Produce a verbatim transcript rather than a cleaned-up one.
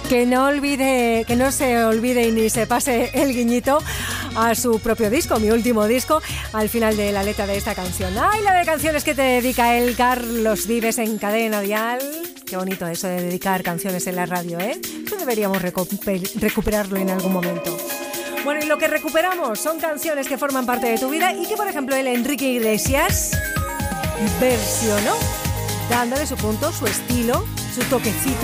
Que no olvide, que no se olvide y ni se pase el guiñito a su propio disco, mi último disco, al final de la letra de esta canción. ¡Ay, la de canciones que te dedica el Carlos Vives en Cadena Dial! Qué bonito eso de dedicar canciones en la radio, ¿eh? Eso deberíamos recuper- recuperarlo en algún momento. Bueno, y lo que recuperamos son canciones que forman parte de tu vida y que, por ejemplo, el Enrique Iglesias versionó, dándole su punto, su estilo, su toquecito